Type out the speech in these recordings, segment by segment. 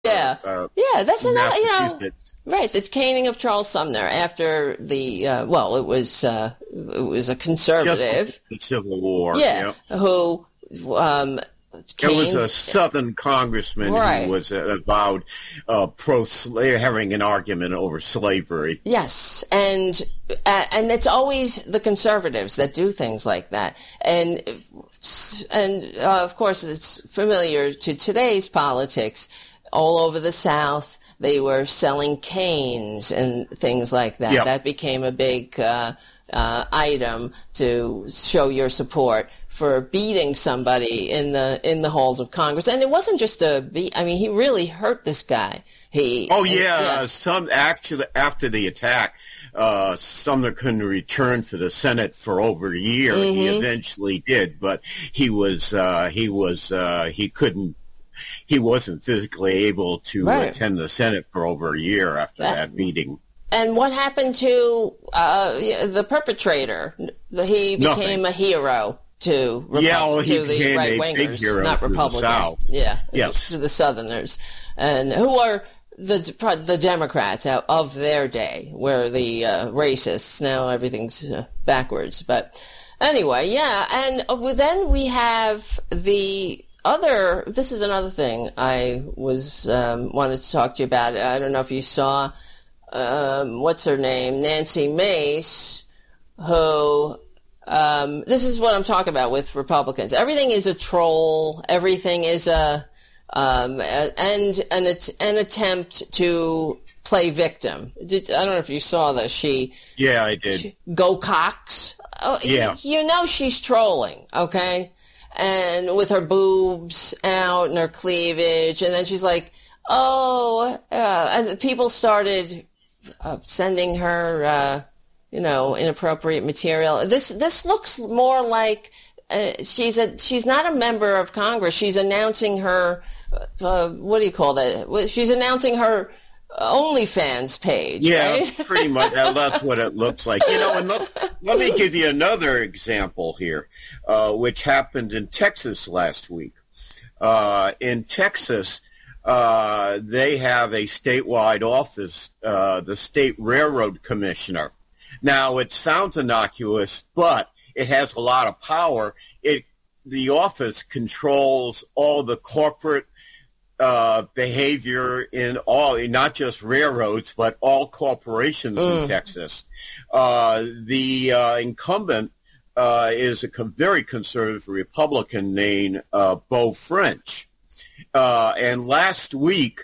Yeah. That's another, Massachusetts. right, the caning of Charles Sumner after the, it was a conservative. Just the Civil War. Yeah, who it was a Southern congressman who was avowed having an argument over slavery. Yes, and it's always the conservatives that do things like that, and of course it's familiar to today's politics. All over the South, they were selling canes and things like that. Yep. That became a big item to show your support for beating somebody in the halls of Congress. And it wasn't just a beat. I mean, he really hurt this guy. Some actually after the attack, Sumner couldn't return for the Senate for over a year. Mm-hmm. He eventually did, but he wasn't physically able to attend the Senate for over a year after that meeting. And what happened to the perpetrator? He became a hero to the right-wingers, not Republicans. To the Southerners, and who are the Democrats of their day, were the racists. Now everything's backwards. But anyway, and then we have the other. This is another thing I was wanted to talk to you about. I don't know if you saw. What's her name? Nancy Mace, who, this is what I'm talking about with Republicans. Everything is a troll. Everything is an attempt to play victim. I don't know if you saw this. I did. Go Cox. Oh, yeah. You know she's trolling, okay? And with her boobs out and her cleavage. And then she's like, and people started sending her, inappropriate material. This looks more like she's not a member of Congress. She's announcing her, what do you call that? She's announcing her OnlyFans page. Yeah, right? Pretty much. That's what it looks like. And let me give you another example here, which happened in Texas last week. In Texas, they have a statewide office, the State Railroad Commissioner. Now, it sounds innocuous, but it has a lot of power. The office controls all the corporate behavior in not just railroads, but all corporations in Texas. The incumbent is a very conservative Republican named Beau French. And last week,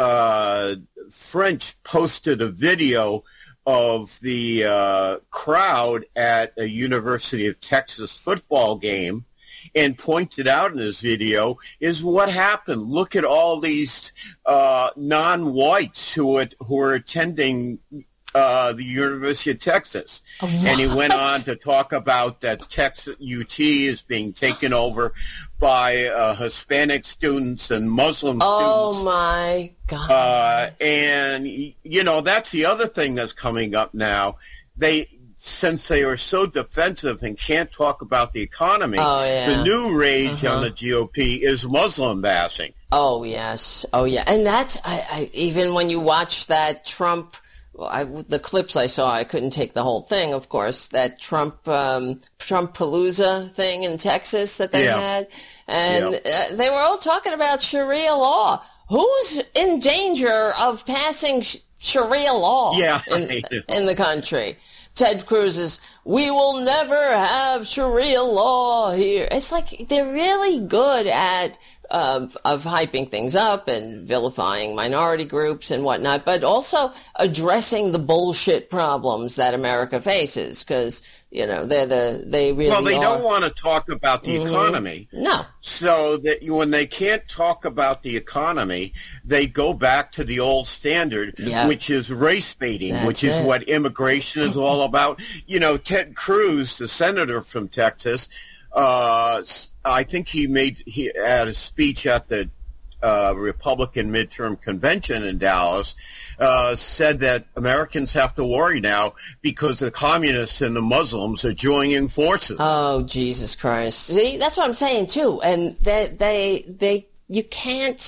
French posted a video of the crowd at a University of Texas football game and pointed out in his video is what happened. Look at all these non-whites who are attending the University of Texas. What? And he went on to talk about that Texas UT is being taken over by Hispanic students and Muslim students. Oh, my God. And, that's the other thing that's coming up now. Since they are so defensive and can't talk about the economy, the new rage on the GOP is Muslim bashing. Oh, yes. Oh, yeah. And that's, I even when you watch that Trump, the clips I saw, I couldn't take the whole thing, of course, that Trump-palooza thing in Texas that they had. And they were all talking about Sharia law. Who's in danger of passing Sharia law in the country? Ted Cruz's, we will never have Sharia law here. It's like they're really good at of hyping things up and vilifying minority groups and whatnot, but also addressing the bullshit problems that America faces, because they really Well, they are. don't want to talk about the economy. No. So that when they can't talk about the economy, they go back to the old standard, which is race baiting, which is what immigration is all about. Ted Cruz, the senator from Texas, I think he had a speech at the Republican midterm convention in Dallas, said that Americans have to worry now because the communists and the Muslims are joining forces. Oh, Jesus Christ. See, that's what I'm saying too. And you can't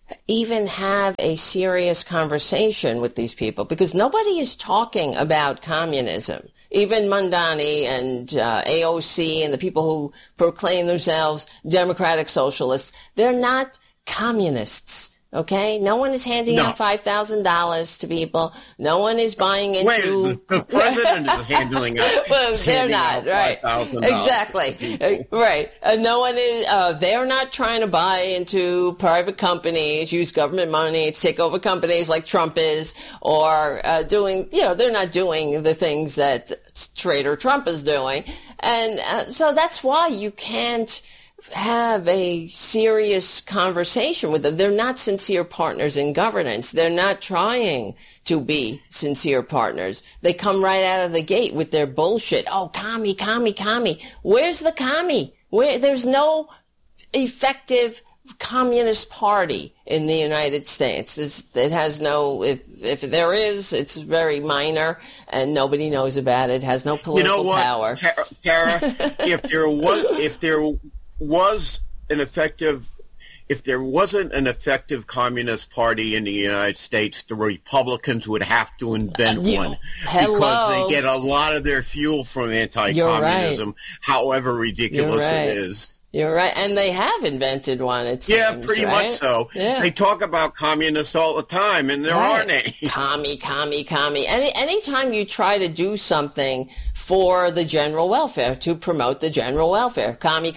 even have a serious conversation with these people, because nobody is talking about communism. Even Mamdani and AOC and the people who proclaim themselves democratic socialists, they're not communists. Okay? No one is handing out $5,000 to people. No one is buying into... Wait, the president is handling out... Well, they're not, right. Exactly. Right. No one is... they're not trying to buy into private companies, use government money to take over companies like Trump is, or doing... they're not doing the things that Trader Trump is doing. And so that's why you can't have a serious conversation with them. They're not sincere partners in governance. They're not trying to be sincere partners. They come right out of the gate with their bullshit. Oh, commie. Where's the commie? There's no effective communist party in the United States. It has no, if there is, it's very minor and nobody knows about it. It has no political power. Tara, if there wasn't an effective communist party in the United States, the Republicans would have to invent one. Because they get a lot of their fuel from anti-communism, however ridiculous it is. You're right. And they have invented one, it seems. Yeah, pretty much so. Yeah. They talk about communists all the time, and there aren't any. Commie. Anytime you try to do something for the general welfare, to promote the general welfare, commie.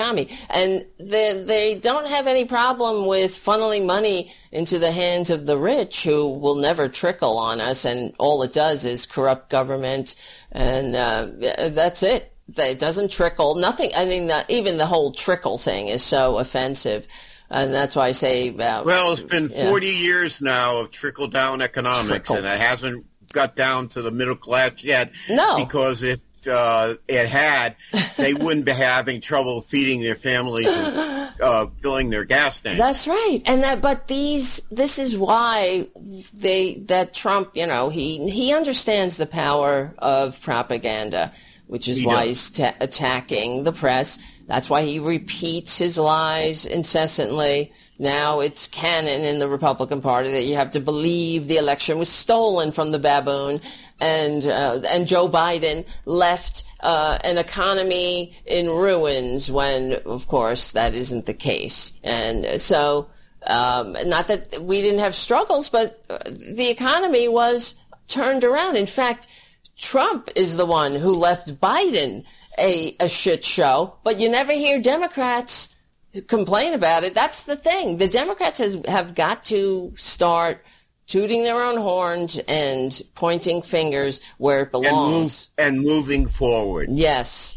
And they don't have any problem with funneling money into the hands of the rich, who will never trickle on us, and all it does is corrupt government, and that's it. It doesn't trickle. Nothing. I mean, even the whole trickle thing is so offensive. And that's why I say about... Well, it's been 40 years now of trickle-down economics, and it hasn't got down to the middle class yet. No. Because if it had, they wouldn't be having trouble feeding their families and filling their gas tanks. That's right. And this is why that Trump, he understands the power of propaganda, which is why he's attacking the press. That's why he repeats his lies incessantly. Now it's canon in the Republican Party that you have to believe the election was stolen from the baboon, and Joe Biden left an economy in ruins, when, of course, that isn't the case. And so, not that we didn't have struggles, but the economy was turned around. In fact, Trump is the one who left Biden a shit show, but you never hear Democrats complain about it. That's the thing. The Democrats have got to start tooting their own horns and pointing fingers where it belongs. And moving forward. Yes.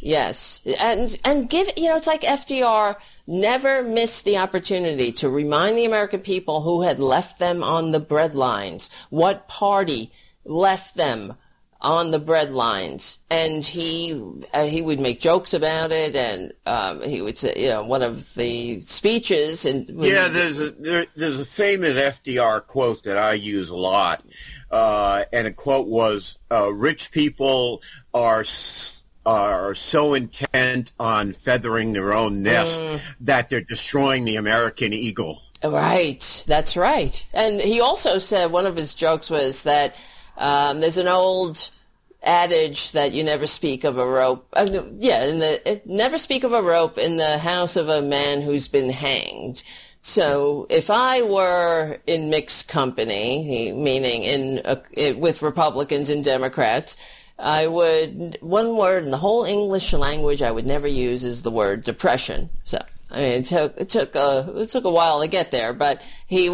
And give, it's like FDR never missed the opportunity to remind the American people who had left them on the breadlines, what party left them on the bread lines, and he would make jokes about it, and he would say, one of the speeches, and there's a famous FDR quote that I use a lot, and a quote was, "Rich people are so intent on feathering their own nest that they're destroying the American eagle." Right, that's right. And he also said, one of his jokes was that there's an old adage that you never speak of a rope. Never speak of a rope in the house of a man who's been hanged. So if I were in mixed company, meaning with Republicans and Democrats, I would, one word in the whole English language I would never use is the word depression. So I mean, it took a while to get there, but he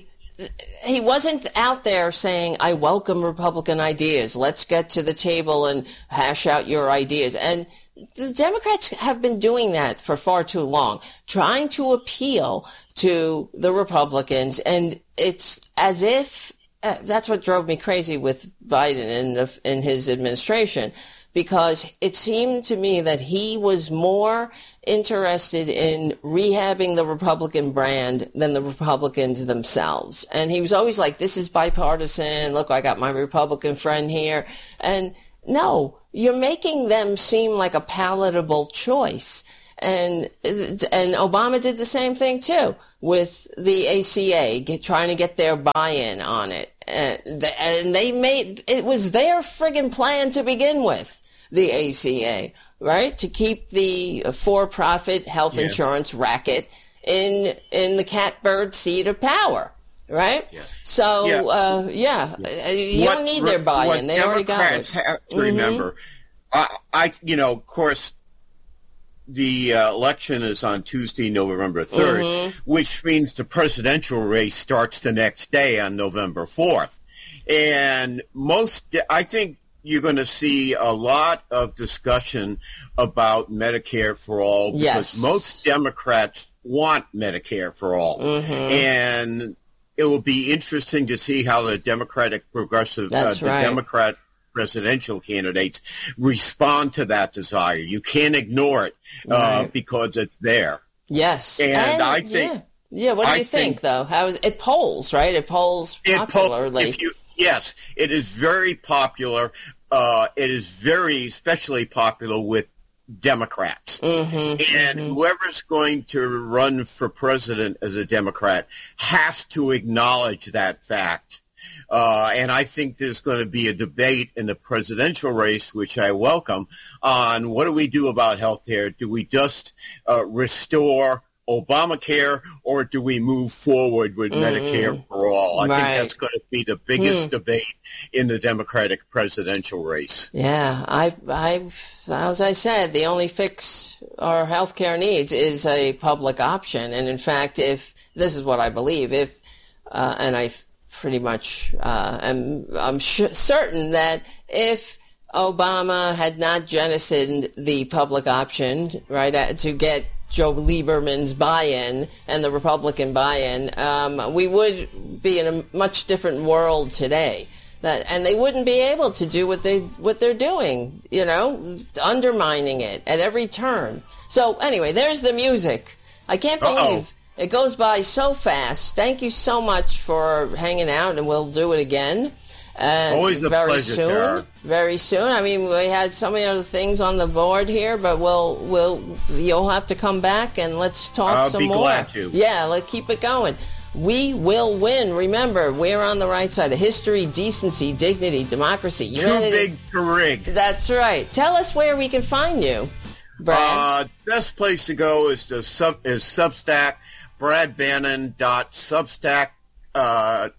wasn't out there saying, I welcome Republican ideas. Let's get to the table and hash out your ideas. And the Democrats have been doing that for far too long, trying to appeal to the Republicans. And it's as if that's what drove me crazy with Biden in his administration, because it seemed to me that he was more interested in rehabbing the Republican brand than the Republicans themselves. And he was always like, this is bipartisan. Look, I got my Republican friend here. And no, you're making them seem like a palatable choice. And Obama did the same thing too with the ACA, trying to get their buy-in on it. And it was their friggin' plan to begin with, the ACA, right? To keep the for-profit health insurance racket in the catbird seat of power, right? Yeah. So, you don't need their buy-in. They already got it. Democrats have to remember, of course, the election is on Tuesday, November 3rd, which means the presidential race starts the next day on November 4th. And I think you're going to see a lot of discussion about Medicare for all because most Democrats want Medicare for all. And it will be interesting to see how the Democratic Democrat presidential candidates respond to that desire. You can't ignore it because it's there. Yes. And I think... Yeah, what do you think, though? How is it polls, right? It polls popularly. Yes, it is very popular. It is especially popular with Democrats. And whoever's going to run for president as a Democrat has to acknowledge that fact. And I think there's going to be a debate in the presidential race, which I welcome, on what do we do about health care? Do we just restore Obamacare, or do we move forward with Medicare for all? I think that's going to be the biggest debate in the Democratic presidential race. Yeah, as I said, the only fix our health care needs is a public option. And in fact, this is what I believe, and I pretty much I'm certain that if Obama had not jettisoned the public option, right, to get Joe Lieberman's buy-in and the Republican buy-in, we would be in a much different world today. And they wouldn't be able to do what they're doing, undermining it at every turn. So anyway, there's the music. I can't believe it goes by so fast. Thank you so much for hanging out, and we'll do it again. Always a pleasure, Tara. Very soon. I mean, we had so many other things on the board here, but you'll have to come back and let's talk some more. I'll be glad to. Yeah, let's keep it going. We will win. Remember, we're on the right side of history, decency, dignity, democracy. Too big to rig. That's right. Tell us where we can find you, Brad. Best place to go is Substack, bradbannon.substack.com.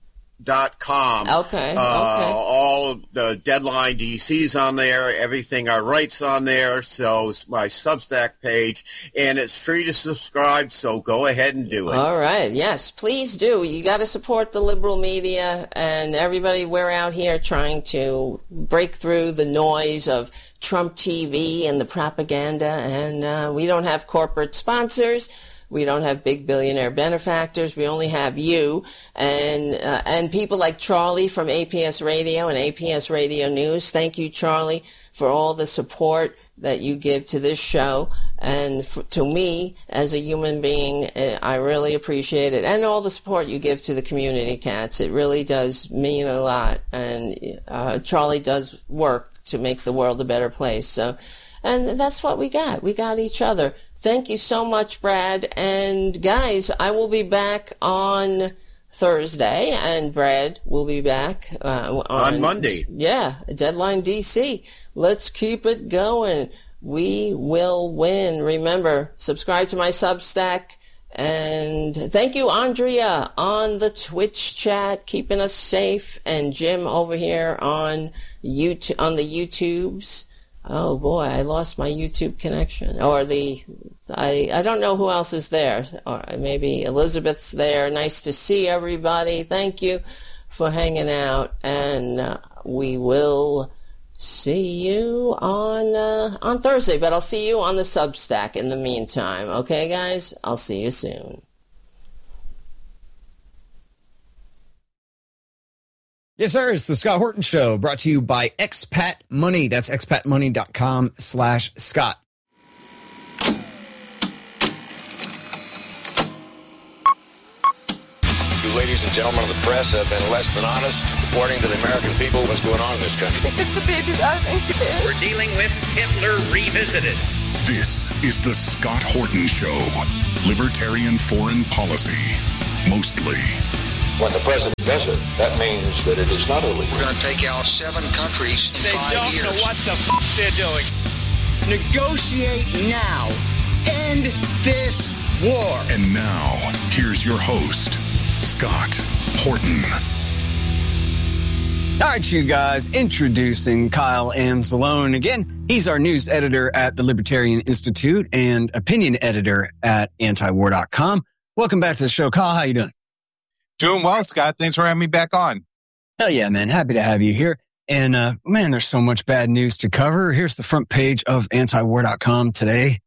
Okay. All the Deadline DC's on there. Everything I write's on there. So it's my Substack page, and it's free to subscribe. So go ahead and do it. All right. Yes, please do. You got to support the liberal media and everybody. We're out here trying to break through the noise of Trump TV and the propaganda, and we don't have corporate sponsors. We don't have big billionaire benefactors. We only have you and people like Charlie from APS Radio and APS Radio News. Thank you, Charlie, for all the support that you give to this show and to me as a human being. I really appreciate it, and all the support you give to the community, Cats. It really does mean a lot, and Charlie does work to make the world a better place. So, and that's what we got. We got each other. Thank you so much, Brad. And guys, I will be back on Thursday, and Brad will be back on Monday. Yeah, Deadline DC. Let's keep it going. We will win. Remember, subscribe to my Substack. And thank you, Andrea, on the Twitch chat, keeping us safe, and Jim over here on YouTube, on the YouTubes. Oh boy, I lost my YouTube connection. Or I don't know who else is there. Or maybe Elizabeth's there. Nice to see everybody. Thank you for hanging out, and we will see you on Thursday. But I'll see you on the Substack in the meantime. Okay, guys? I'll see you soon. Yes, sir. It's the Scott Horton Show, brought to you by Expat Money. That's expatmoney.com/Scott. You ladies and gentlemen of the press have been less than honest reporting to the American people what's going on in this country. The baby's out. We're dealing with Hitler Revisited. This is the Scott Horton Show. Libertarian foreign policy. Mostly. When the president does it, that means that it is not illegal. We're going to take out 7 countries in 5 years. They don't know what the they're doing. Negotiate now. End this war. And now, here's your host, Scott Horton. All right, you guys, introducing Kyle Anzalone again. He's our news editor at the Libertarian Institute and opinion editor at antiwar.com. Welcome back to the show, Kyle. How you doing? Doing well, Scott. Thanks for having me back on. Hell yeah, man. Happy to have you here. And, man, there's so much bad news to cover. Here's the front page of antiwar.com today.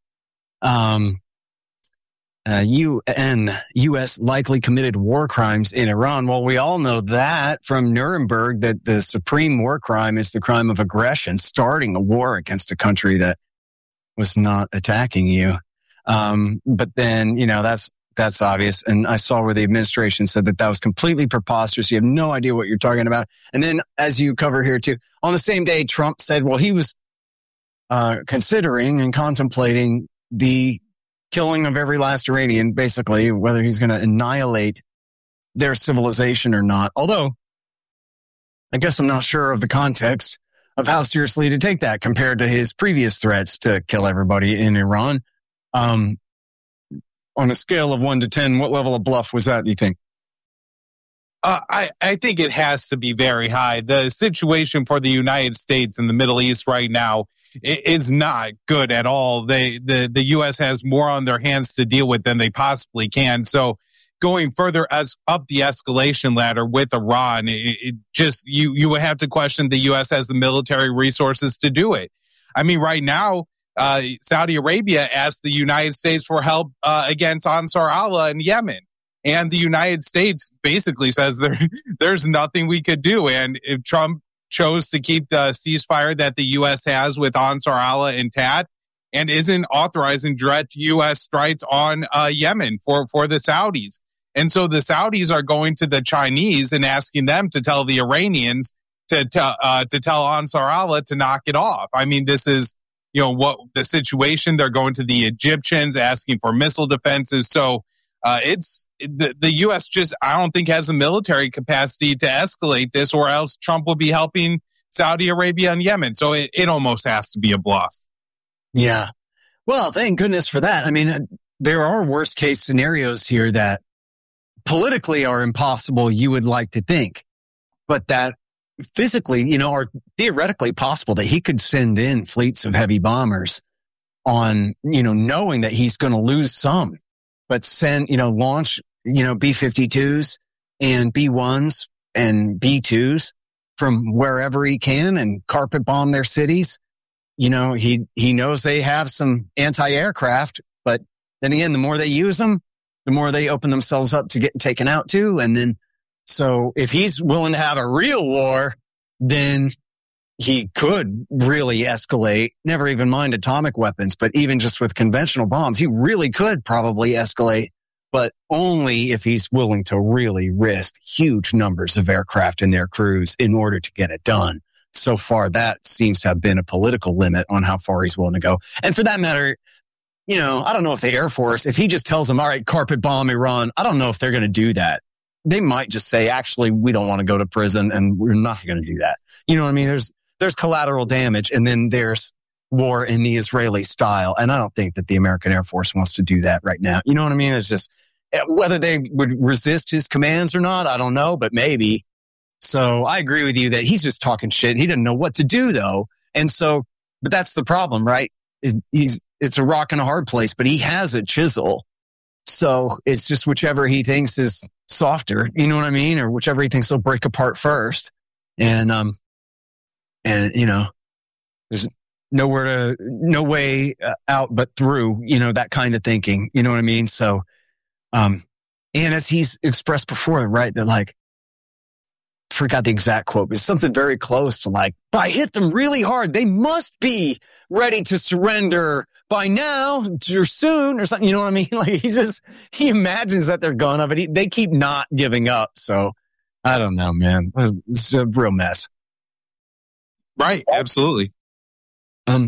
U.S. likely committed war crimes in Iran. Well, we all know that from Nuremberg, that the supreme war crime is the crime of aggression, starting a war against a country that was not attacking you. But then, that's obvious. And I saw where the administration said that was completely preposterous. You have no idea what you're talking about. And then, as you cover here too, on the same day, Trump said, well, he was considering and contemplating the killing of every last Iranian, basically, whether he's going to annihilate their civilization or not. Although, I guess I'm not sure of the context of how seriously to take that compared to his previous threats to kill everybody in Iran. On a scale of 1 to 10, what level of bluff was that, do you think? I think it has to be very high. The situation for the United States and the Middle East right now is not good at all. The U.S. has more on their hands to deal with than they possibly can. So going further up the escalation ladder with Iran, you would have to question the U.S. has the military resources to do it. I mean, right now, Saudi Arabia asked the United States for help against Ansar Allah in Yemen. And the United States basically says there's nothing we could do. And if Trump chose to keep the ceasefire that the U.S. has with Ansar Allah intact and isn't authorizing direct U.S. strikes on Yemen for the Saudis. And so the Saudis are going to the Chinese and asking them to tell the Iranians to tell Ansar Allah to knock it off. I mean, this is, what the situation. They're going to the Egyptians asking for missile defenses. So it's the U.S. I don't think has the military capacity to escalate this, or else Trump will be helping Saudi Arabia and Yemen. So it almost has to be a bluff. Yeah. Well, thank goodness for that. I mean, there are worst case scenarios here that politically are impossible, you would like to think, but that physically, are theoretically possible, that he could send in fleets of heavy bombers on, knowing that he's going to lose some, but launch, B-52s and B-1s and B-2s from wherever he can and carpet bomb their cities. He knows they have some anti-aircraft, but then again, the more they use them, the more they open themselves up to getting taken out too. And then, so if he's willing to have a real war, then he could really escalate, never even mind atomic weapons, but even just with conventional bombs, he really could probably escalate, but only if he's willing to really risk huge numbers of aircraft and their crews in order to get it done. So far, that seems to have been a political limit on how far he's willing to go. And for that matter, I don't know if the Air Force, if he just tells them, all right, carpet bomb Iran, I don't know if they're going to do that. They might just say, actually, we don't want to go to prison and we're not going to do that. You know what I mean? There's collateral damage, and then there's war in the Israeli style. And I don't think that the American Air Force wants to do that right now. You know what I mean? It's just whether they would resist his commands or not, I don't know, but maybe. So I agree with you that he's just talking shit. He didn't know what to do, though. And so, but that's the problem, right? It's a rock and a hard place, but he has a chisel. So it's just whichever he thinks is softer, you know what I mean? Or whichever he thinks will break apart first. And there's no way out but through, that kind of thinking, you know what I mean? So, and as he's expressed before, right, that forgot the exact quote, but something very close to I hit them really hard. They must be ready to surrender by now or soon or something. You know what I mean? He imagines that they're gonna, but they keep not giving up. So I don't know, man. It's a real mess. Right. Absolutely.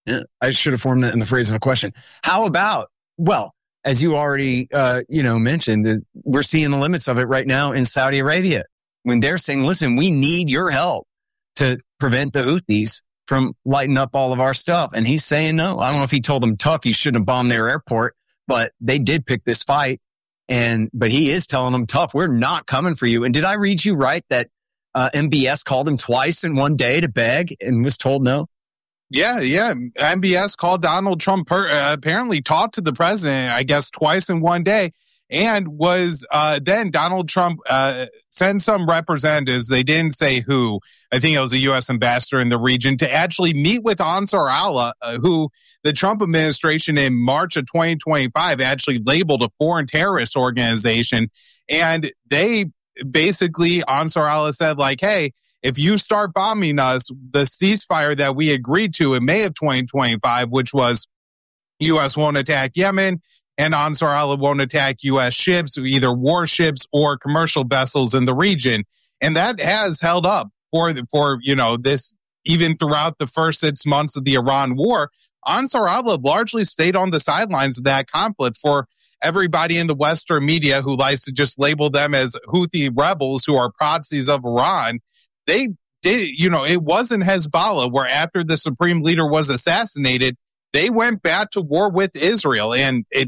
Yeah, I should have formed that in the phrase of a question. How about, well, as you already, mentioned, that we're seeing the limits of it right now in Saudi Arabia when they're saying, listen, we need your help to prevent the Houthis from lighting up all of our stuff. And he's saying no. I don't know if he told them tough, you shouldn't have bombed their airport, but they did pick this fight. But he is telling them tough, we're not coming for you. And did I read you right that MBS called him twice in one day to beg and was told no? Yeah. MBS called Donald Trump, apparently talked to the president, I guess, twice in one day. And was then Donald Trump sent some representatives, they didn't say who, I think it was a U.S. ambassador in the region, to actually meet with Ansar Allah, who the Trump administration in March of 2025 actually labeled a foreign terrorist organization. And they basically, Ansar Allah said, like, hey, if you start bombing us, the ceasefire that we agreed to in May of 2025, which was U.S. won't attack Yemen, and Ansar Allah won't attack U.S. ships, either warships or commercial vessels in the region. And that has held up for this, even throughout the first 6 months of the Iran war. Ansar Allah largely stayed on the sidelines of that conflict. For everybody in the Western media who likes to just label them as Houthi rebels who are proxies of Iran, they did, it wasn't Hezbollah, where after the supreme leader was assassinated, they went back to war with Israel. And it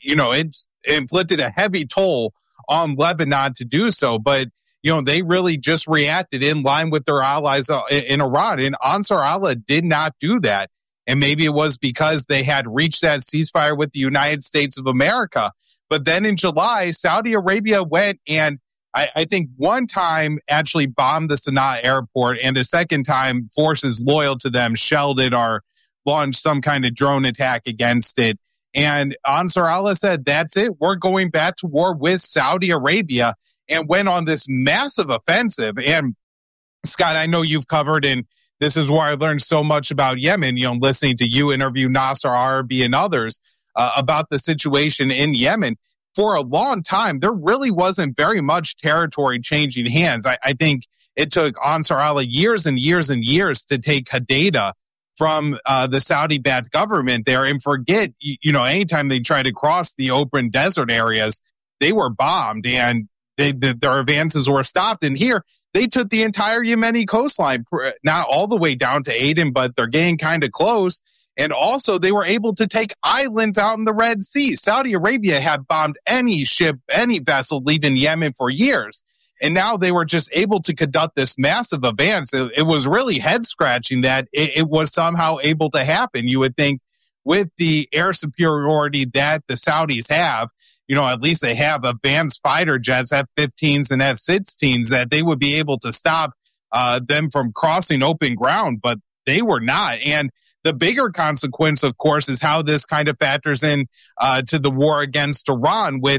inflicted a heavy toll on Lebanon to do so. But, they really just reacted in line with their allies in Iran. And Ansar Allah did not do that. And maybe it was because they had reached that ceasefire with the United States of America. But then in July, Saudi Arabia went and I think one time actually bombed the Sana'a airport, and a second time forces loyal to them shelled it or launched some kind of drone attack against it. And Ansar Allah said, that's it. We're going back to war with Saudi Arabia, and went on this massive offensive. And Scott, I know you've covered, and this is where I learned so much about Yemen, listening to you interview Nasser Arabi and others about the situation in Yemen. For a long time, there really wasn't very much territory changing hands. I think it took Ansar Allah years and years and years to take Hodeidah from the Saudi-backed government there, and forget, anytime they tried to cross the open desert areas, they were bombed and their advances were stopped. And here, they took the entire Yemeni coastline, not all the way down to Aden, but they're getting kind of close. And also, they were able to take islands out in the Red Sea. Saudi Arabia had bombed any ship, any vessel leaving Yemen for years. And now they were just able to conduct this massive advance. It was really head-scratching that it was somehow able to happen. You would think with the air superiority that the Saudis have, at least they have advanced fighter jets, F-15s and F-16s, that they would be able to stop them from crossing open ground. But they were not. And the bigger consequence, of course, is how this kind of factors in to the war against Iran, with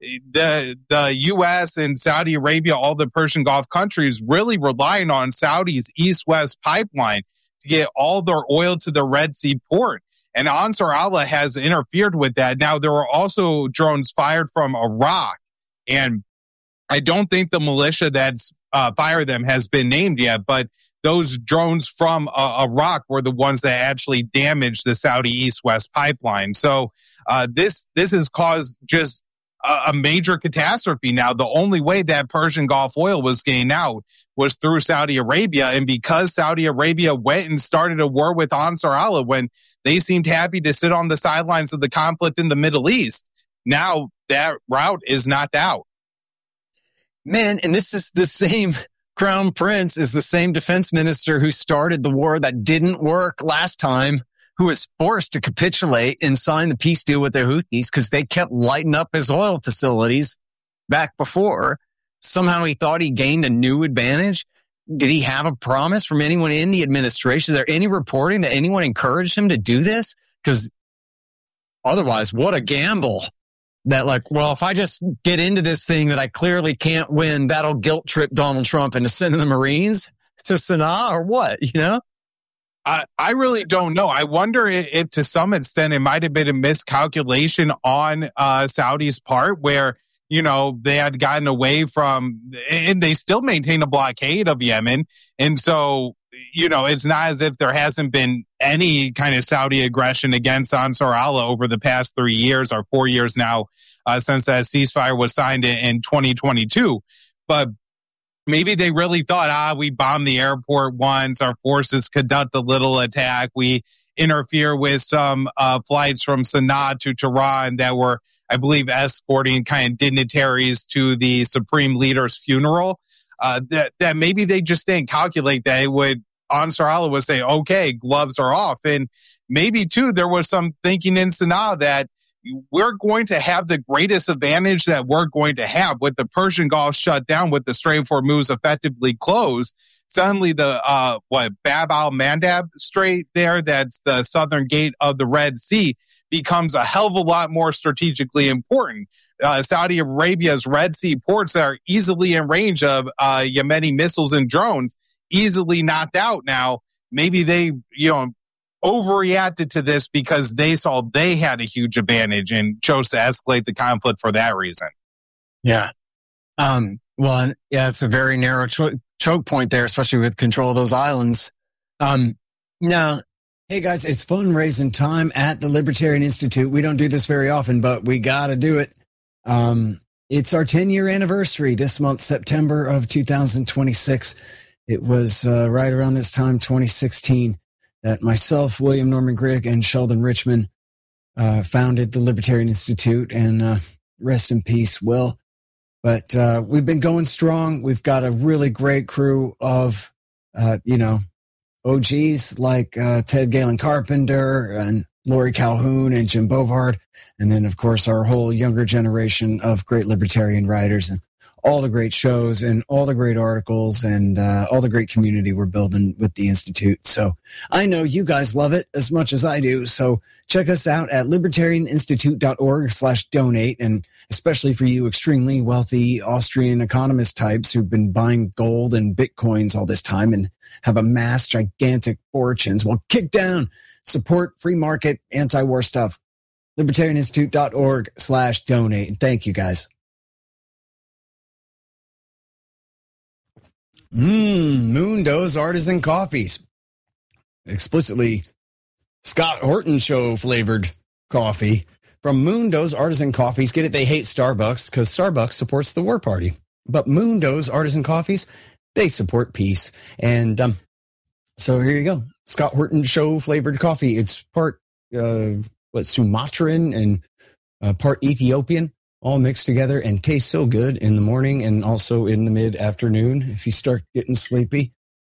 the U.S. and Saudi Arabia, all the Persian Gulf countries, really relying on Saudi's east-west pipeline to get all their oil to the Red Sea port. And Ansar Allah has interfered with that. Now, there were also drones fired from Iraq, and I don't think the militia that's fired them has been named yet, but those drones from Iraq were the ones that actually damaged the Saudi east-west pipeline. So this has caused just a major catastrophe. Now, the only way that Persian Gulf oil was getting out was through Saudi Arabia. And because Saudi Arabia went and started a war with Ansar Allah when they seemed happy to sit on the sidelines of the conflict in the Middle East, now that route is knocked out. Man, and this is the same Crown Prince is the same defense minister who started the war that didn't work last time, who was forced to capitulate and sign the peace deal with the Houthis because they kept lighting up his oil facilities back before. Somehow he thought he gained a new advantage. Did he have a promise from anyone in the administration? Is there any reporting that anyone encouraged him to do this? Because otherwise, what a gamble. That if I just get into this thing that I clearly can't win, that'll guilt trip Donald Trump into sending the Marines to Sana'a or what, I really don't know. I wonder if to some extent it might have been a miscalculation on Saudi's part where, they had gotten away from, and they still maintain a blockade of Yemen. And so, it's not as if there hasn't been any kind of Saudi aggression against Ansar Allah over the past 3 years or 4 years now, since that ceasefire was signed in 2022. But maybe they really thought, we bombed the airport once, our forces conduct a little attack, we interfere with some flights from Sana'a to Tehran that were, I believe, escorting kind of dignitaries to the supreme leader's funeral. That maybe they just didn't calculate that Ansar Allah would say, okay, gloves are off. And maybe, too, there was some thinking in Sana'a that we're going to have the greatest advantage that we're going to have with the Persian Gulf shut down, with the Strait of Hormuz effectively closed. Suddenly the, Bab al-Mandab Strait there, that's the southern gate of the Red Sea, becomes a hell of a lot more strategically important. Saudi Arabia's Red Sea ports that are easily in range of Yemeni missiles and drones, easily knocked out now. Maybe they, overreacted to this because they saw they had a huge advantage and chose to escalate the conflict for that reason. Yeah. It's a very narrow choke point there, especially with control of those islands. Now, hey guys, it's fundraising time at the Libertarian Institute. We don't do this very often, but we got to do it. It's our 10-year anniversary this month, September of 2026. It was right around this time, 2016, that myself, William Norman Grigg, and Sheldon Richman founded the Libertarian Institute, and rest in peace, Will. But we've been going strong. We've got a really great crew of, OGs like Ted Galen Carpenter and Lori Calhoun and Jim Bovard. And then, of course, our whole younger generation of great libertarian writers and all the great shows and all the great articles and all the great community we're building with the Institute. So I know you guys love it as much as I do. So check us out at libertarianinstitute.org/donate. And especially for you extremely wealthy Austrian economist types who've been buying gold and Bitcoins all this time and have amassed gigantic fortunes, well, kick down, support free market, anti-war stuff. libertarianinstitute.org/donate. And thank you guys. Moondo's Artisan Coffees. Explicitly Scott Horton Show flavored coffee from Moondo's Artisan Coffees. Get it? They hate Starbucks because Starbucks supports the war party. But Moondo's Artisan Coffees, they support peace. And so here you go. Scott Horton Show flavored coffee. It's part Sumatran and part Ethiopian, all mixed together, and tastes so good in the morning and also in the mid-afternoon if you start getting sleepy.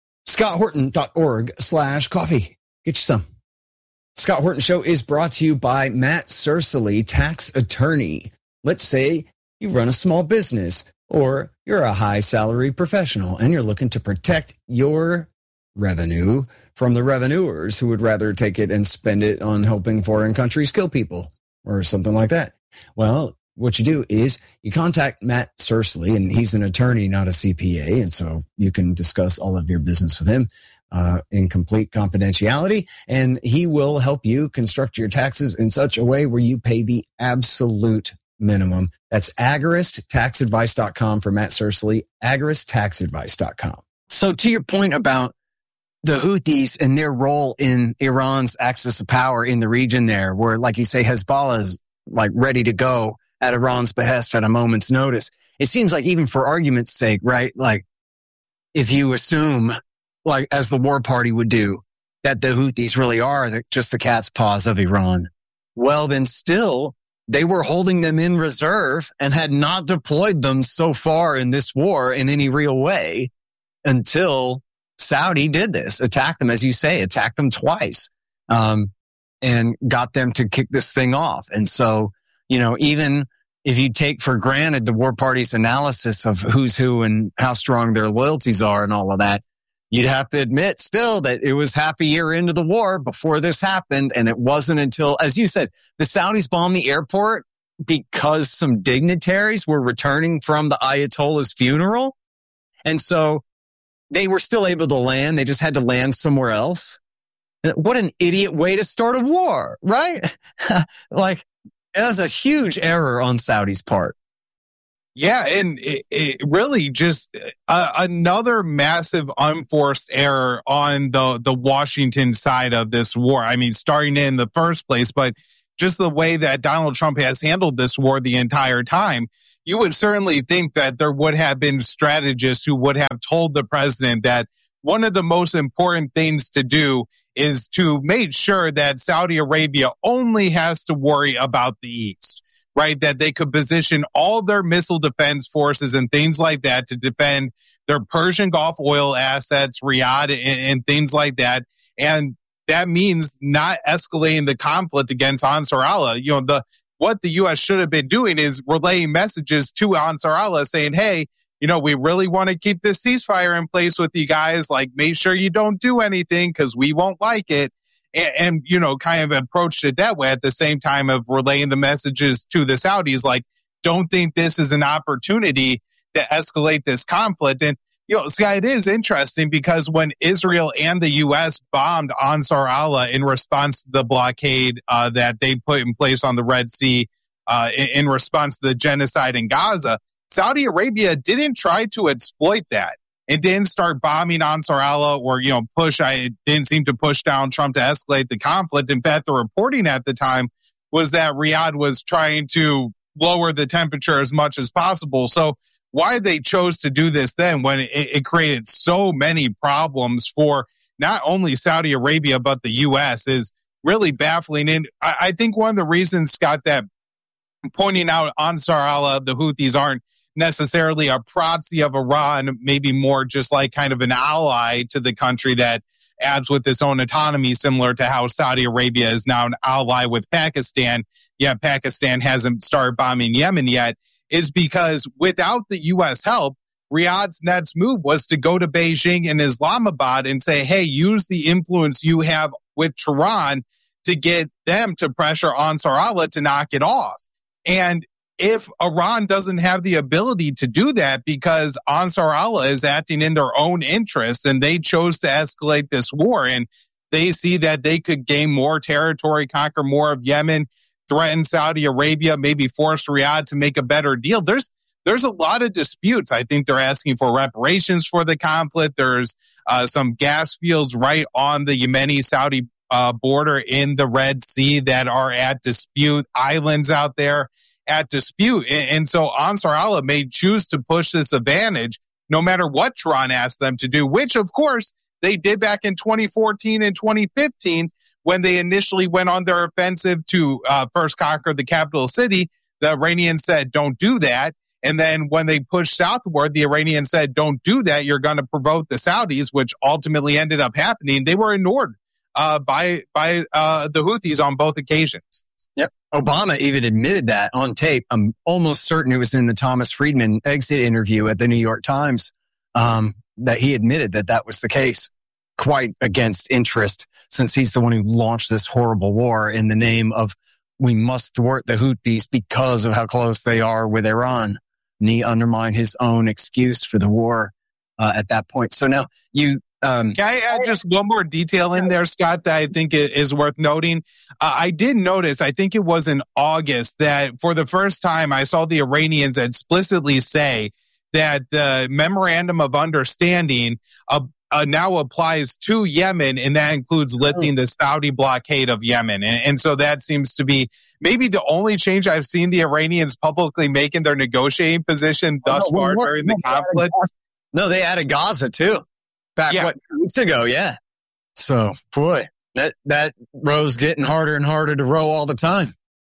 ScottHorton.org/coffee. Get you some. Scott Horton Show is brought to you by Matt Cercily, tax attorney. Let's say you run a small business or you're a high-salary professional and you're looking to protect your revenue from the revenuers who would rather take it and spend it on helping foreign countries kill people or something like that. Well, what you do is you contact Matt Cercily, and he's an attorney, not a CPA, and so you can discuss all of your business with him in complete confidentiality, and he will help you construct your taxes in such a way where you pay the absolute minimum. That's agoristaxadvice.com for Matt Cercily, agoristaxadvice.com. So to your point about the Houthis and their role in Iran's axis of power in the region there, where, like you say, Hezbollah is like ready to go at Iran's behest at a moment's notice. It seems like, even for argument's sake, right? Like, if you assume, like, as the war party would do, that the Houthis really are just the cat's paws of Iran, well, then still, they were holding them in reserve and had not deployed them so far in this war in any real way until Saudi did this, attacked them, as you say, attacked them twice, and got them to kick this thing off. And so, even if you take for granted the war party's analysis of who's who and how strong their loyalties are and all of that, you'd have to admit still that it was half a year into the war before this happened. And it wasn't until, as you said, the Saudis bombed the airport because some dignitaries were returning from the Ayatollah's funeral. And so they were still able to land. They just had to land somewhere else. What an idiot way to start a war, right? Like, that's a huge error on Saudi's part. Yeah, and it really just another massive unforced error on the Washington side of this war. I mean, starting in the first place, but just the way that Donald Trump has handled this war the entire time, you would certainly think that there would have been strategists who would have told the president that one of the most important things to do is to make sure that Saudi Arabia only has to worry about the East, right? That they could position all their missile defense forces and things like that to defend their Persian Gulf oil assets, Riyadh, and things like that. And that means not escalating the conflict against Ansar Allah. You know, what the U.S. should have been doing is relaying messages to Ansar Allah saying, hey, you know, we really want to keep this ceasefire in place with you guys. Like, make sure you don't do anything because we won't like it. And, you know, kind of approached it that way at the same time of relaying the messages to the Saudis, like, don't think this is an opportunity to escalate this conflict. And, you know, Scott, it is interesting because when Israel and the U.S. bombed Ansar Allah in response to the blockade that they put in place on the Red Sea in response to the genocide in Gaza, Saudi Arabia didn't try to exploit that. It didn't start bombing Ansar Allah or, you know, it didn't seem to push down Trump to escalate the conflict. In fact, the reporting at the time was that Riyadh was trying to lower the temperature as much as possible. So why they chose to do this then when it created so many problems for not only Saudi Arabia, but the U.S. is really baffling. And I think one of the reasons, Scott, that pointing out Ansar Allah, the Houthis aren't necessarily a proxy of Iran, maybe more just like kind of an ally to the country that adds with its own autonomy, similar to how Saudi Arabia is now an ally with Pakistan, yet Pakistan hasn't started bombing Yemen yet, is because without the U.S. help, Riyadh's next move was to go to Beijing and Islamabad and say, hey, use the influence you have with Tehran to get them to pressure Ansar Allah to knock it off. And if Iran doesn't have the ability to do that because Ansar Allah is acting in their own interests and they chose to escalate this war and they see that they could gain more territory, conquer more of Yemen, threaten Saudi Arabia, maybe force Riyadh to make a better deal. There's a lot of disputes. I think they're asking for reparations for the conflict. There's some gas fields right on the Yemeni-Saudi border in the Red Sea that are at dispute, islands out there at dispute. And so Ansar Allah may choose to push this advantage no matter what Tehran asked them to do, which, of course, they did back in 2014 and 2015 when they initially went on their offensive to first conquer the capital city. The Iranians said, don't do that. And then when they pushed southward, the Iranians said, don't do that. You're going to provoke the Saudis, which ultimately ended up happening. They were ignored by the Houthis on both occasions. Yep. Obama even admitted that on tape. I'm almost certain it was in the Thomas Friedman exit interview at the New York Times that he admitted that was the case, quite against interest, since he's the one who launched this horrible war in the name of we must thwart the Houthis because of how close they are with Iran. And he undermined his own excuse for the war at that point. So now you... Can I add just one more detail in there, Scott, that I think is worth noting? I did notice, I think it was in August, that for the first time I saw the Iranians explicitly say that the Memorandum of Understanding now applies to Yemen, and that includes lifting the Saudi blockade of Yemen. And so that seems to be maybe the only change I've seen the Iranians publicly make in their negotiating position thus far during the conflict. No, they added Gaza too. Back 2 weeks ago, yeah. So, boy, that row's getting harder and harder to row all the time.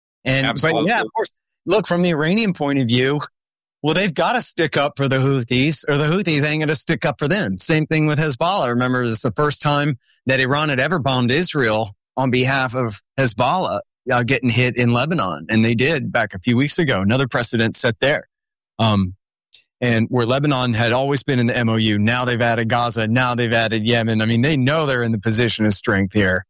But yeah, of course, look, from the Iranian point of view, well, they've got to stick up for the Houthis, or the Houthis ain't going to stick up for them. Same thing with Hezbollah. Remember, it's the first time that Iran had ever bombed Israel on behalf of Hezbollah getting hit in Lebanon, and they did back a few weeks ago. Another precedent set there. And where Lebanon had always been in the MOU, now they've added Gaza, now they've added Yemen. I mean, they know they're in the position of strength here,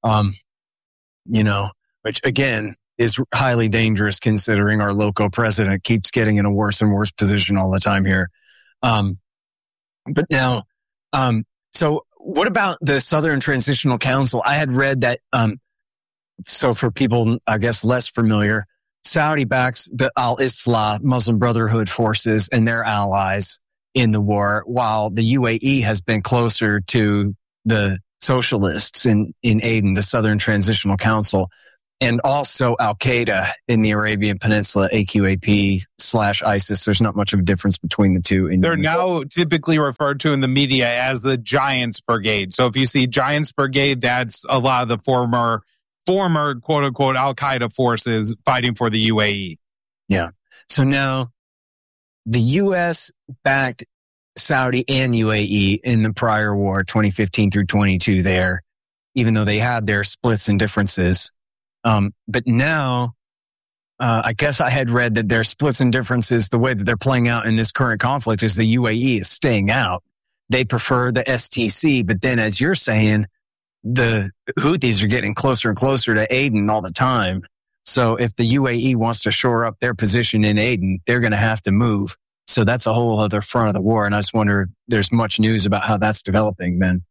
which again is highly dangerous considering our local president keeps getting in a worse and worse position all the time here. But now, so what about the Southern Transitional Council? I had read that, so for people, I guess, less familiar, Saudi backs the Al-Islah Muslim Brotherhood forces and their allies in the war, while the UAE has been closer to the socialists in Aden, the Southern Transitional Council, and also Al-Qaeda in the Arabian Peninsula, AQAP/ISIS. There's not much of a difference between the two. They're now typically referred to in the media as the Giants Brigade. So if you see Giants Brigade, that's a lot of the former quote unquote Al-Qaeda forces fighting for the UAE. Yeah. So now the U.S. backed Saudi and UAE in the prior war, 2015 through 22 there, even though they had their splits and differences. But now, I guess I had read that their splits and differences, the way that they're playing out in this current conflict is the UAE is staying out. They prefer the STC, but then as you're saying, the Houthis are getting closer and closer to Aden all the time. So if the UAE wants to shore up their position in Aden, they're going to have to move. So that's a whole other front of the war. And I just wonder if there's much news about how that's developing then.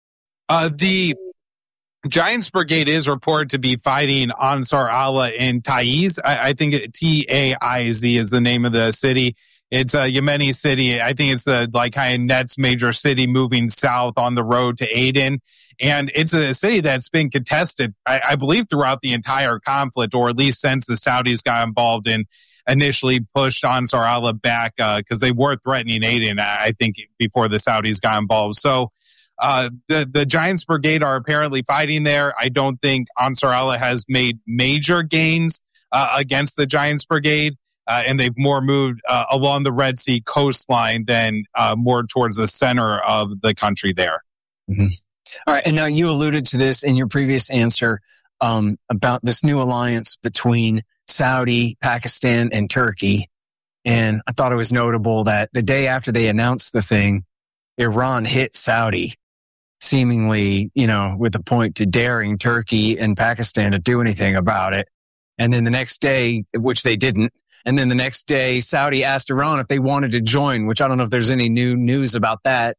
The Giants Brigade is reported to be fighting Ansar Allah in Taiz. I think Taiz is the name of the city. It's a Yemeni city. I think it's the kind of next major city moving south on the road to Aden. And it's a city that's been contested, I believe, throughout the entire conflict, or at least since the Saudis got involved and initially pushed Ansar Allah back because they were threatening Aden, I think, before the Saudis got involved. So the Giants Brigade are apparently fighting there. I don't think Ansar Allah has made major gains against the Giants Brigade. And they've more moved along the Red Sea coastline than more towards the center of the country there. Mm-hmm. All right. And now you alluded to this in your previous answer about this new alliance between Saudi, Pakistan, and Turkey. And I thought it was notable that the day after they announced the thing, Iran hit Saudi, seemingly, with a point to daring Turkey and Pakistan to do anything about it. And then the next day, which they didn't, and then the next day, Saudi asked Iran if they wanted to join, which I don't know if there's any new news about that.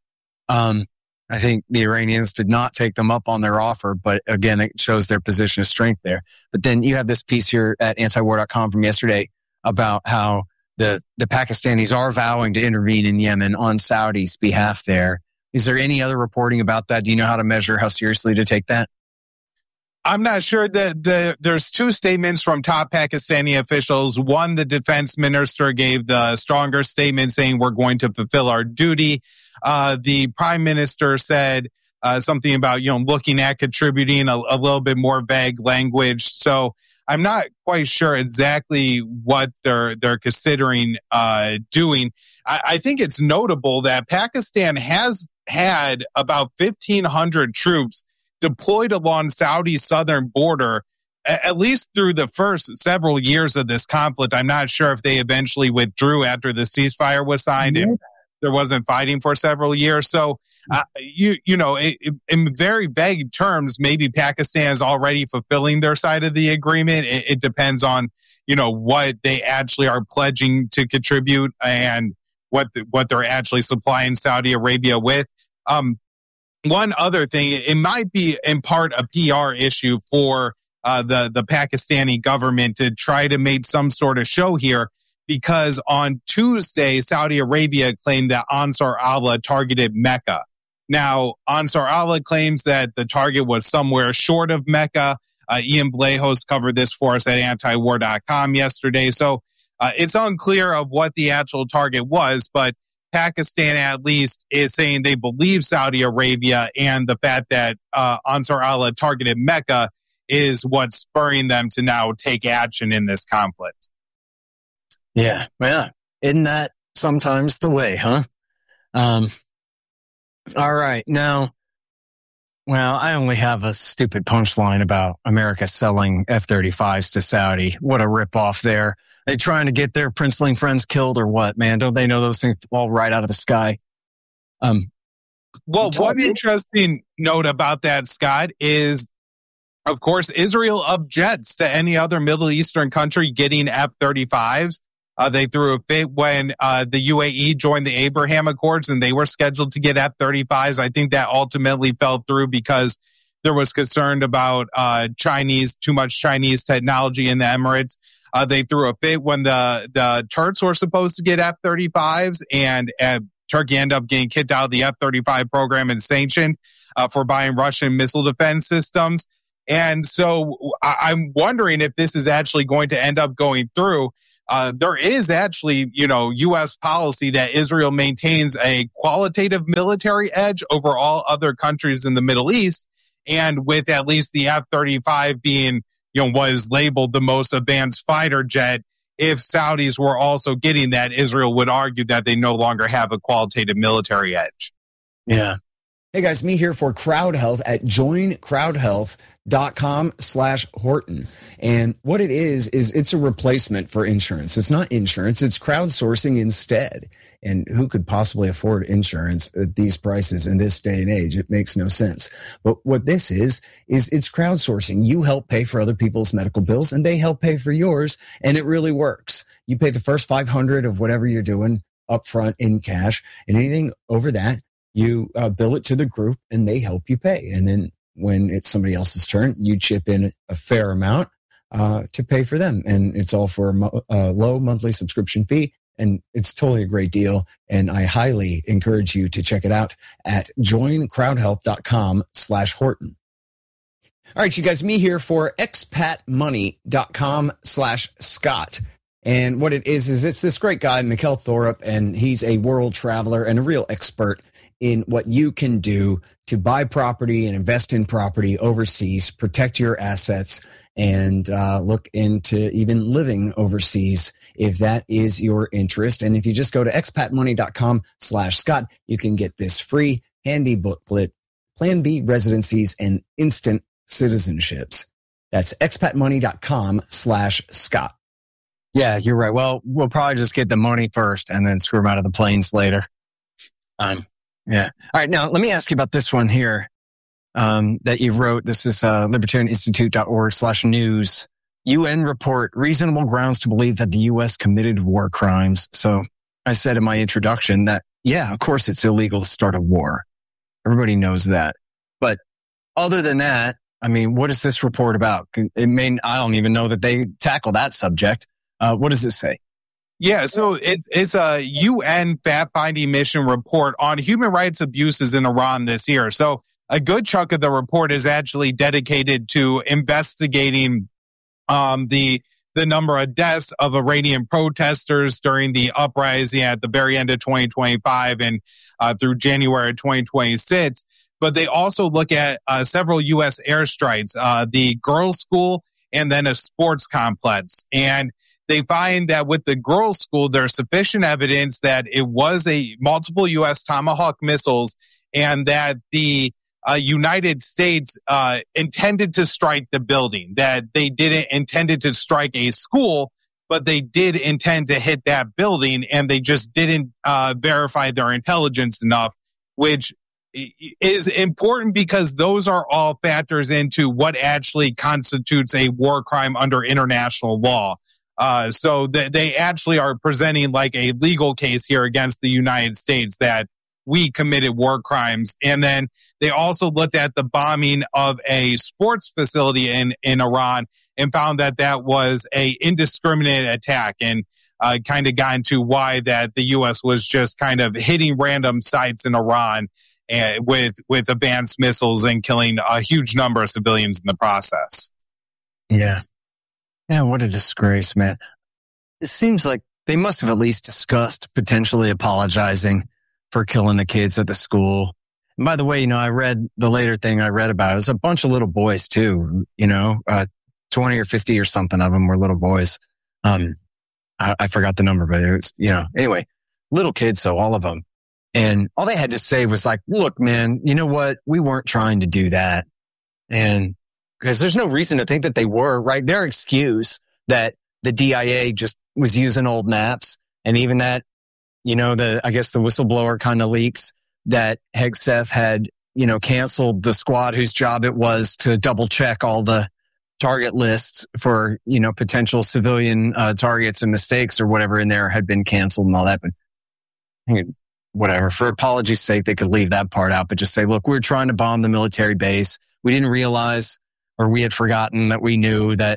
I think the Iranians did not take them up on their offer, but again, it shows their position of strength there. But then you have this piece here at antiwar.com from yesterday about how the Pakistanis are vowing to intervene in Yemen on Saudi's behalf there. Is there any other reporting about that? Do you know how to measure how seriously to take that? I'm not sure that there's two statements from top Pakistani officials. One, the defense minister gave the stronger statement saying we're going to fulfill our duty. The prime minister said something about, looking at contributing, a little bit more vague language. So I'm not quite sure exactly what they're considering doing. I think it's notable that Pakistan has had about 1,500 troops deployed along Saudi's southern border, at least through the first several years of this conflict. I'm not sure if they eventually withdrew after the ceasefire was signed and there wasn't fighting for several years. So, in very vague terms, maybe Pakistan is already fulfilling their side of the agreement. It depends on, what they actually are pledging to contribute and what they're actually supplying Saudi Arabia with. One other thing, it might be in part a PR issue for the Pakistani government to try to make some sort of show here, because on Tuesday, Saudi Arabia claimed that Ansar Allah targeted Mecca. Now, Ansar Allah claims that the target was somewhere short of Mecca. Ian Blahos covered this for us at antiwar.com yesterday. So it's unclear of what the actual target was, but Pakistan at least is saying they believe Saudi Arabia, and the fact that Ansar Allah targeted Mecca is what's spurring them to now take action in this conflict. Yeah. Well, isn't that sometimes the way, huh? All right. Now, I only have a stupid punchline about America selling F-35s to Saudi. What a ripoff there. They trying to get their princeling friends killed or what, man? Don't they know those things fall right out of the sky? Well, one interesting note about that, Scott, is, of course, Israel objects to any other Middle Eastern country getting F-35s. They threw a fit when the UAE joined the Abraham Accords and they were scheduled to get F-35s. I think that ultimately fell through because there was concern about too much Chinese technology in the Emirates. They threw a fit when the Turks were supposed to get F-35s, and Turkey ended up getting kicked out of the F-35 program and sanctioned for buying Russian missile defense systems. And so I'm wondering if this is actually going to end up going through. There is actually, U.S. policy that Israel maintains a qualitative military edge over all other countries in the Middle East. And with at least the F-35 being, what is labeled the most advanced fighter jet, if Saudis were also getting that, Israel would argue that they no longer have a qualitative military edge. Yeah. Hey guys, me here for Crowd Health at joincrowdhealth.com/Horton. And what it is it's a replacement for insurance. It's not insurance, it's crowdsourcing instead. And who could possibly afford insurance at these prices in this day and age? It makes no sense. But what this is it's crowdsourcing. You help pay for other people's medical bills and they help pay for yours. And it really works. You pay the first $500 of whatever you're doing up front in cash, and anything over that, you bill it to the group and they help you pay. And then when it's somebody else's turn, you chip in a fair amount to pay for them. And it's all for a low monthly subscription fee. And it's totally a great deal. And I highly encourage you to check it out at joincrowdhealth.com/Horton. All right, you guys, me here for expatmoney.com/Scott. And what it is it's this great guy, Mikkel Thorup, and he's a world traveler and a real expert in what you can do to buy property and invest in property overseas, protect your assets, and look into even living overseas if that is your interest. And if you just go to expatmoney.com/Scott, you can get this free handy booklet, Plan B residencies and instant citizenships. That's expatmoney.com/Scott. Yeah, you're right. Well, we'll probably just get the money first and then screw them out of the planes later. Yeah. All right. Now, let me ask you about this one here that you wrote. This is libertarianinstitute.org/news. UN report, reasonable grounds to believe that the U.S. committed war crimes. So I said in my introduction that, yeah, of course it's illegal to start a war. Everybody knows that. But other than that, I mean, what is this report about? I don't even know that they tackle that subject. What does it say? Yeah, so it's a UN fact-finding mission report on human rights abuses in Iran this year. So a good chunk of the report is actually dedicated to investigating the number of deaths of Iranian protesters during the uprising at the very end of 2025 and through January 2026. But they also look at several U.S. airstrikes, the girls' school, and then a sports complex. And they find that with the girls' school, there's sufficient evidence that it was a multiple U.S. Tomahawk missiles and that the United States intended to strike the building, that they didn't intended to strike a school, but they did intend to hit that building, and they just didn't verify their intelligence enough, which is important because those are all factors into what actually constitutes a war crime under international law. So they actually are presenting like a legal case here against the United States that we committed war crimes. And then they also looked at the bombing of a sports facility in Iran and found that that was a indiscriminate attack, and kind of got into why that the U.S. was just kind of hitting random sites in Iran with advanced missiles and killing a huge number of civilians in the process. Yeah. Yeah, what a disgrace, man. It seems like they must have at least discussed potentially apologizing for killing the kids at the school. And by the way, I read the later thing I read about it was a bunch of little boys too, 20 or 50 or something of them were little boys. I forgot the number, but it was, anyway, little kids. So all of them. And all they had to say was like, look, man, you know what? We weren't trying to do that. And because there's no reason to think that they were, right? Their excuse that the DIA just was using old maps, and even that, I guess the whistleblower kind of leaks that Hegseth had, canceled the squad whose job it was to double check all the target lists for, potential civilian targets and mistakes or whatever in there had been canceled and all that. But whatever, for apology's sake, they could leave that part out, but just say, look, we were trying to bomb the military base. We didn't realize, or we had forgotten that we knew that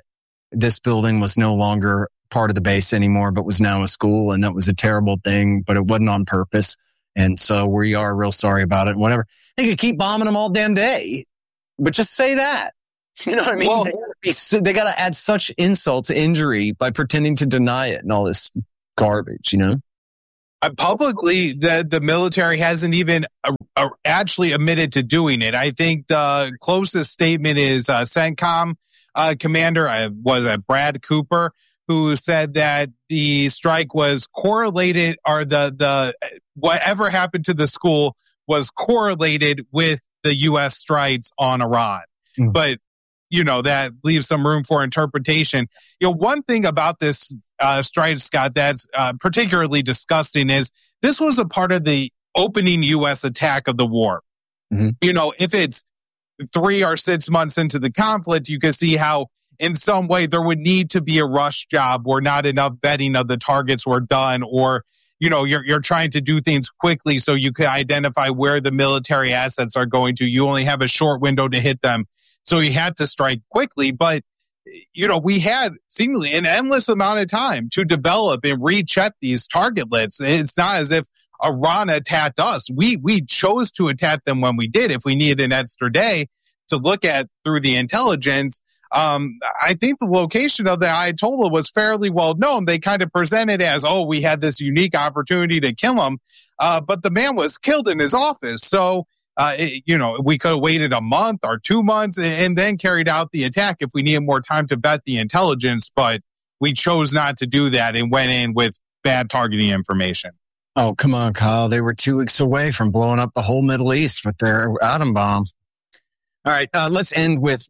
this building was no longer part of the base anymore, but was now a school. And that was a terrible thing, but it wasn't on purpose. And so we are real sorry about it. Whatever. They could keep bombing them all damn day, but just say that. You know what I mean? Well, they got to add such insult to injury by pretending to deny it and all this garbage, you know? Publicly, the military hasn't even actually admitted to doing it. I think the closest statement is CENTCOM commander, was Brad Cooper, who said that the strike was correlated, or the whatever happened to the school was correlated with the U.S. strikes on Iran. Mm. But you know, that leaves some room for interpretation. You know, one thing about this strike, Scott, that's particularly disgusting is this was a part of the opening U.S. attack of the war. Mm-hmm. You know, if it's 3 or 6 months into the conflict, you can see how in some way there would need to be a rush job where not enough vetting of the targets were done, or, you know, you're trying to do things quickly so you can identify where the military assets are going to. You only have a short window to hit them. So he had to strike quickly, but, you know, we had seemingly an endless amount of time to develop and recheck these target lists. It's not as if Iran attacked us. We chose to attack them when we did. If we needed an extra day to look at through the intelligence, I think the location of the Ayatollah was fairly well known. They kind of presented as, oh, we had this unique opportunity to kill him, but the man was killed in his office. So, you know, we could have waited a month or 2 months and then carried out the attack if we needed more time to vet the intelligence. But we chose not to do that and went in with bad targeting information. Oh, come on, Kyle. They were 2 weeks away from blowing up the whole Middle East with their atom bomb. All right, let's end with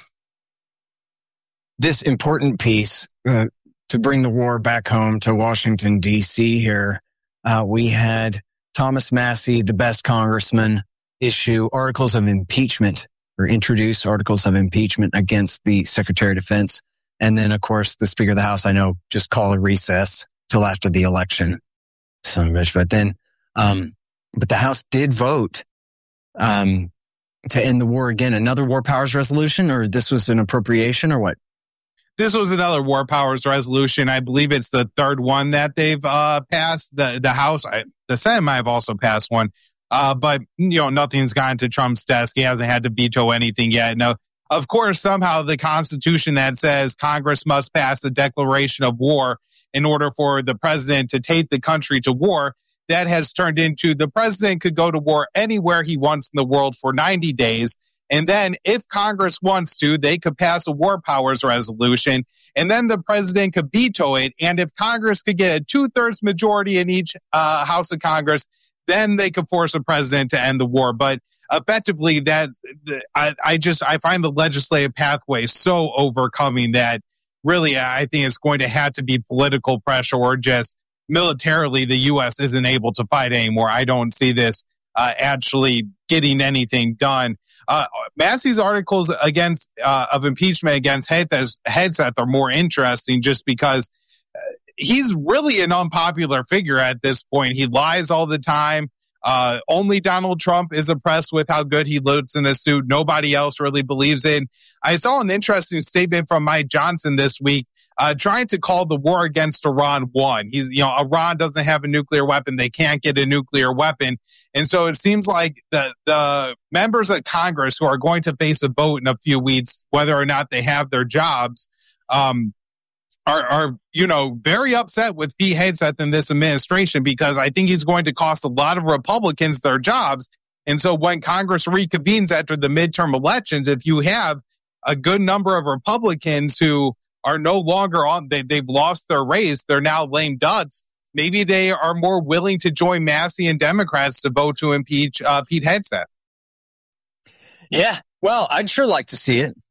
this important piece to bring the war back home to Washington, D.C. here. We had Thomas Massie, the best congressman, issue articles of impeachment, or introduce articles of impeachment against the Secretary of Defense. And then, of course, the Speaker of the House, I know, just call a recess till after the election. Son of a bitch. But then, but the House did vote to end the war again. Another war powers resolution, or this was an appropriation, or what? This was another war powers resolution. I believe it's the third one that they've passed. The House, the Senate might have also passed one. But, you know, nothing's gotten to Trump's desk. He hasn't had to veto anything yet. No, of course, somehow the Constitution that says Congress must pass a declaration of war in order for the president to take the country to war, that has turned into the president could go to war anywhere he wants in the world for 90 days. And then if Congress wants to, they could pass a war powers resolution, and then the president could veto it. And if Congress could get a 2/3 majority in each House of Congress, then they could force a president to end the war. But effectively, that I find the legislative pathway so overcoming that really I think it's going to have to be political pressure, or just militarily the U.S. isn't able to fight anymore. I don't see this actually getting anything done. Massey's articles against of impeachment against Hegseth are more interesting just because he's really an unpopular figure at this point. He lies all the time. Only Donald Trump is impressed with how good he looks in a suit. Nobody else really believes in. I saw an interesting statement from Mike Johnson this week, trying to call the war against Iran won. Iran doesn't have a nuclear weapon. They can't get a nuclear weapon. And so it seems like the members of Congress who are going to face a vote in a few weeks, whether or not they have their jobs, are very upset with Pete Hegseth in this administration, because I think he's going to cost a lot of Republicans their jobs. And so when Congress reconvenes after the midterm elections, if you have a good number of Republicans who are no longer on, they've lost their race, they're now lame ducks, maybe they are more willing to join Massey and Democrats to vote to impeach Pete Hegseth. Yeah, well, I'd sure like to see it.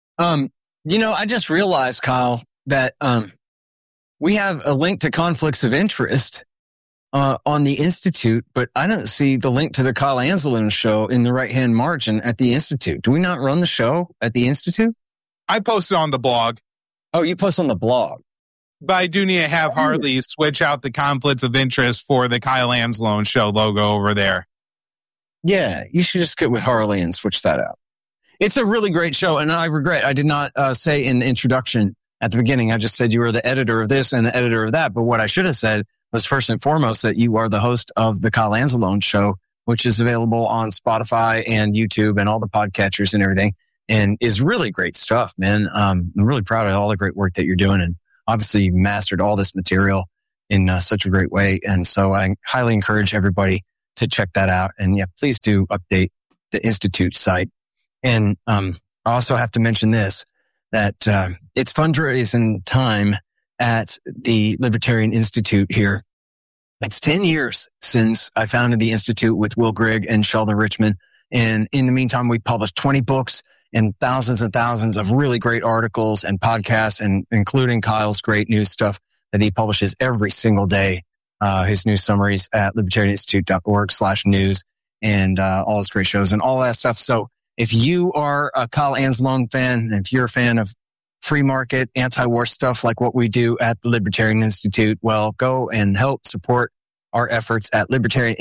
I just realized, Kyle, that we have a link to conflicts of interest on the Institute, but I don't see the link to the Kyle Anzalone show in the right-hand margin at the Institute. Do we not run the show at the Institute? I posted on the blog. Oh, you post on the blog. But I do need to have Harley switch out the conflicts of interest for the Kyle Anzalone show logo over there. Yeah, you should just get with Harley and switch that out. It's a really great show, and I regret I did not say in the introduction at the beginning, I just said you were the editor of this and the editor of that. But what I should have said was first and foremost that you are the host of the Kyle Anzalone Show, which is available on Spotify and YouTube and all the podcatchers and everything, and is really great stuff, man. I'm really proud of all the great work that you're doing. And obviously you mastered all this material in such a great way. And so I highly encourage everybody to check that out. And yeah, please do update the Institute site. And I also have to mention this, that it's fundraising time at the Libertarian Institute here. It's 10 years since I founded the Institute with Will Grigg and Sheldon Richman. And in the meantime, we published 20 books and thousands of really great articles and podcasts, and including Kyle's great news stuff that he publishes every single day. His news summaries at libertarianinstitute.org/news and all his great shows and all that stuff. So if you are a Kyle Anzalone fan, and if you're a fan of free market, anti-war stuff like what we do at the Libertarian Institute, well, go and help support our efforts at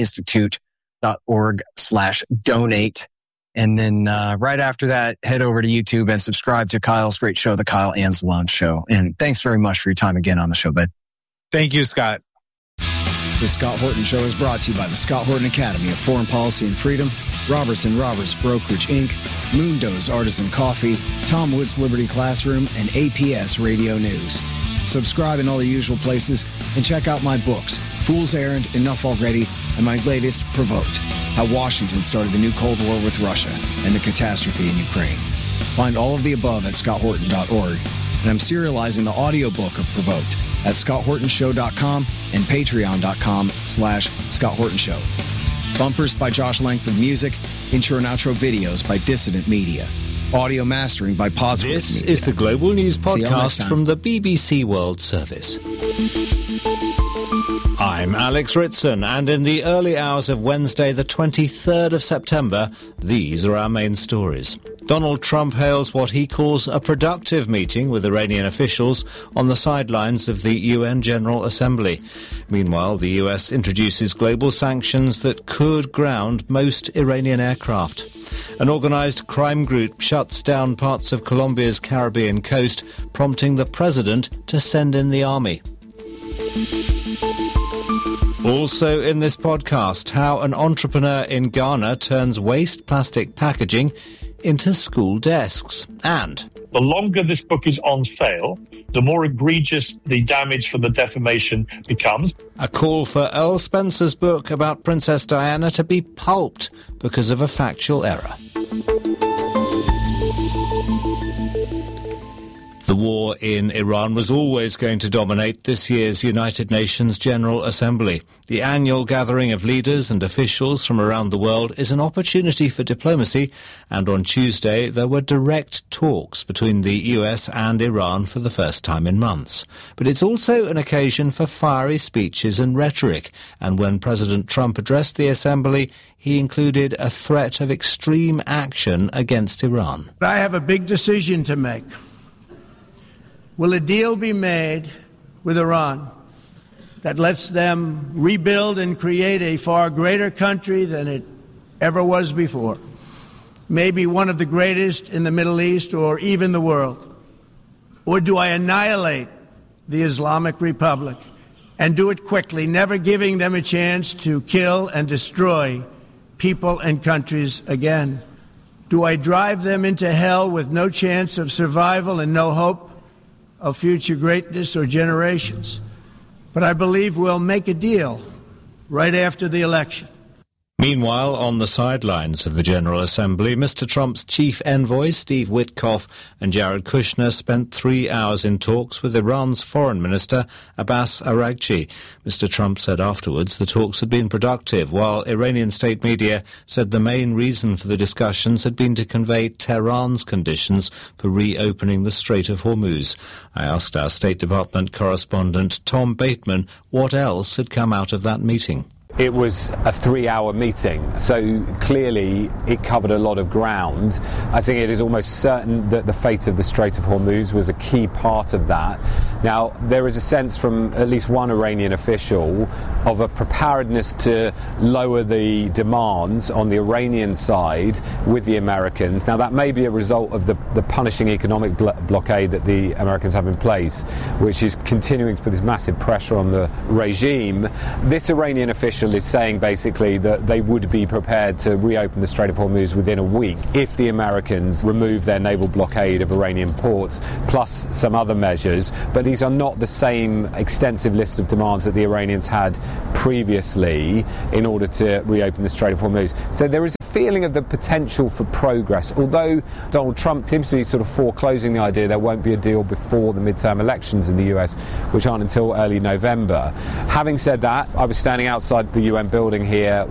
libertarianinstitute.org/donate. And then right after that, head over to YouTube and subscribe to Kyle's great show, The Kyle Anzalone Show. And thanks very much for your time again on the show, bud. Thank you, Scott. The Scott Horton Show is brought to you by the Scott Horton Academy of Foreign Policy and Freedom, Robertson Roberts Brokerage, Inc., Moondo's Artisan Coffee, Tom Woods Liberty Classroom, and APS Radio News. Subscribe in all the usual places and check out my books, Fool's Errand, Enough Already, and my latest, Provoked, How Washington Started the New Cold War with Russia and the Catastrophe in Ukraine. Find all of the above at scotthorton.org, and I'm serializing the audiobook of Provoked at scotthortonshow.com and patreon.com/Scott Horton Show. Bumpers by Josh Langford Music, intro and outro videos by Dissident Media. Audio mastering by Podsworth This Media. is the Global News Podcast from the BBC World Service. I'm Alex Ritson, and in the early hours of Wednesday, the 23rd of September, these are our main stories. Donald Trump hails what he calls a productive meeting with Iranian officials on the sidelines of the UN General Assembly. Meanwhile, the US introduces global sanctions that could ground most Iranian aircraft. An organised crime group shuts down parts of Colombia's Caribbean coast, prompting the president to send in the army. Also in this podcast, how an entrepreneur in Ghana turns waste plastic packaging into school desks. And the longer this book is on sale, the more egregious the damage from the defamation becomes. A call for Earl Spencer's book about Princess Diana to be pulped because of a factual error. The war in Iran was always going to dominate this year's United Nations General Assembly. The annual gathering of leaders and officials from around the world is an opportunity for diplomacy, and on Tuesday there were direct talks between the US and Iran for the first time in months. But it's also an occasion for fiery speeches and rhetoric, and when President Trump addressed the Assembly, he included a threat of extreme action against Iran. I have a big decision to make. Will a deal be made with Iran that lets them rebuild and create a far greater country than it ever was before? Maybe one of the greatest in the Middle East or even the world? Or do I annihilate the Islamic Republic and do it quickly, never giving them a chance to kill and destroy people and countries again? Do I drive them into hell with no chance of survival and no hope of future greatness or generations? But I believe we'll make a deal right after the election. Meanwhile, on the sidelines of the General Assembly, Mr. Trump's chief envoy, Steve Witkoff, and Jared Kushner spent 3 hours in talks with Iran's foreign minister, Abbas Araghchi. Mr. Trump said afterwards the talks had been productive, while Iranian state media said the main reason for the discussions had been to convey Tehran's conditions for reopening the Strait of Hormuz. I asked our State Department correspondent, Tom Bateman, what else had come out of that meeting. It was a 3-hour meeting, so clearly it covered a lot of ground. I think it is almost certain that the fate of the Strait of Hormuz was a key part of that. Now, there is a sense from at least one Iranian official of a preparedness to lower the demands on the Iranian side with the Americans. Now, that may be a result of the punishing economic blockade that the Americans have in place, which is continuing to put this massive pressure on the regime. This Iranian official is saying basically that they would be prepared to reopen the Strait of Hormuz within a week if the Americans remove their naval blockade of Iranian ports, plus some other measures. But these are not the same extensive list of demands that the Iranians had previously in order to reopen the Strait of Hormuz. So there is a feeling of the potential for progress, although Donald Trump seems to be sort of foreclosing the idea there won't be a deal before the midterm elections in the US, which aren't until early November. Having said that, I was standing outside the UN building here